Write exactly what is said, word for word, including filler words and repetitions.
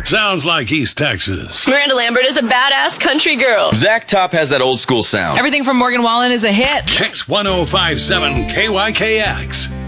sounds like East Texas. Miranda Lambert is a badass country girl. Zach Top has that old school sound. Everything from Morgan Wallen is a hit. Kicks one oh five point seven K Y K X.